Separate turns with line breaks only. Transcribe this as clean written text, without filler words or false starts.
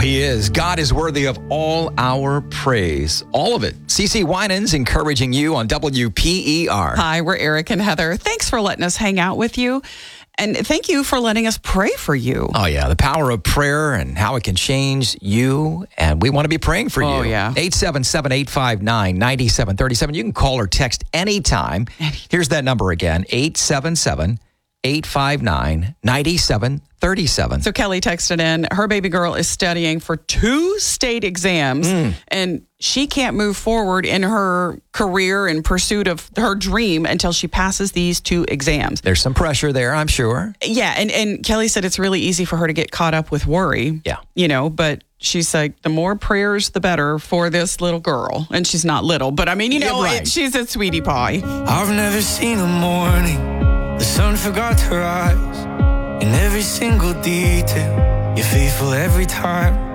He is. God is worthy of all our praise. All of it. CeCe Winans encouraging you on WPER.
Hi, we're Eric and Heather. Thanks for letting us hang out with you. And thank you for letting us pray for you.
Oh, yeah. The power of prayer and how it can change you. And we want to be praying for you.
Oh, yeah.
877-859-9737. You can call or text anytime. Here's that number again. 877-859-9737.
So Kelly texted in, her baby girl is studying for 2 state exams, and she can't move forward in her career in pursuit of her dream until she passes these 2 exams.
There's some pressure there, I'm sure.
Yeah, and Kelly said it's really easy for her to get caught up with worry.
Yeah.
But she's like, the more prayers, the better for this little girl. And she's not little, but I mean,
right.
She's a sweetie pie.
I've never seen a morning the sun forgot to rise. In every single detail, you're faithful every time.